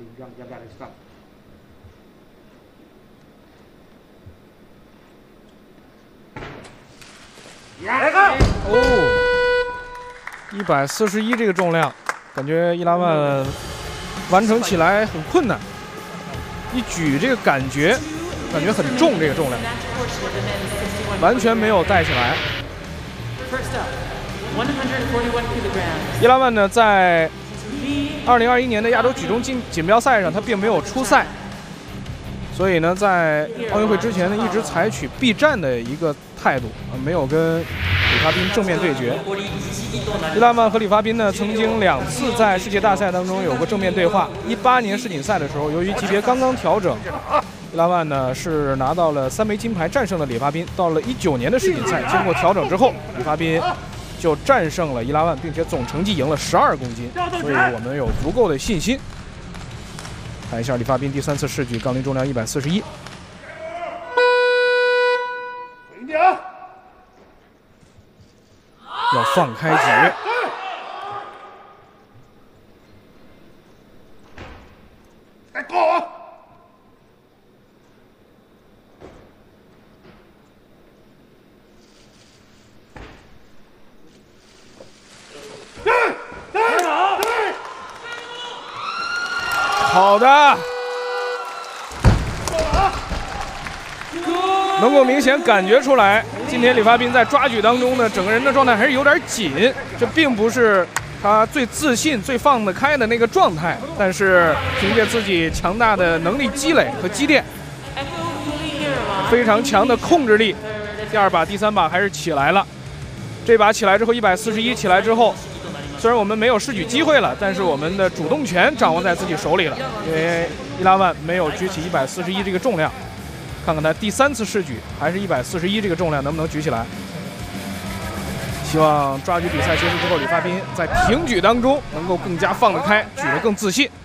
141这个重量，感觉伊拉万完成起来很困难。一举这个感觉很重，这个重量完全没有带起来。伊拉万呢，在2021年的亚洲举重锦标赛上，他并没有出赛，所以呢，在奥运会之前呢，一直采取避战的一个态度，没有跟李发彬正面对决。伊拉万和李发彬呢，曾经2次在世界大赛当中有过正面对话。18年世锦赛的时候，由于级别刚刚调整，伊拉万呢是拿到了3枚金牌，战胜了李发彬。到了19年的世锦赛，经过调整之后，李发彬就战胜了伊拉万，并且总成绩赢了12公斤，所以我们有足够的信心。看一下李发彬第3次试举杠铃重量141。要放开举，好的，能够明显感觉出来，今天李发彬在抓举当中呢，整个人的状态还是有点紧，这并不是他最自信、最放得开的那个状态，但是凭借自己强大的能力积累和积淀，非常强的控制力，第2把、第3把还是起来了。这把起来之后，141起来之后，虽然我们没有试举机会了，但是我们的主动权掌握在自己手里了，因为伊拉万没有举起141这个重量。看看他第3次试举还是141这个重量能不能举起来。希望抓举比赛结束之后，李发彬在挺举当中能够更加放得开，举得更自信。